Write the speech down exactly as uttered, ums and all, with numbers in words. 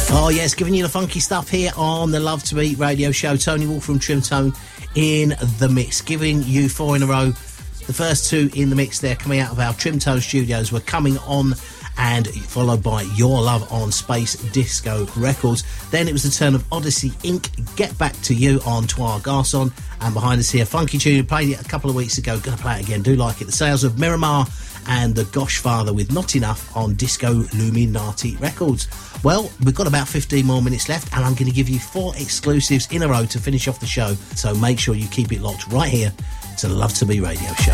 Oh yes, giving you the funky stuff here on the Love to Beat radio show. Tony Wolf from Trim Tone in the mix, giving you four in a row. The first two in the mix there coming out of our Trim Tone studios were Coming On and followed by Your Love on Space Disco Records. Then it was the turn of Odyssey Incorporated, Get Back to You on Trois Garçons, and behind us here, funky tune, played it a couple of weeks ago, gonna play it again, do like it. The sales of Miramar and the Gosh Father with Not Enough on Disco Luminati Records. Well, we've got about fifteen more minutes left, and I'm going to give you four exclusives in a row to finish off the show, so make sure you keep it locked right here to the Love to Be radio show.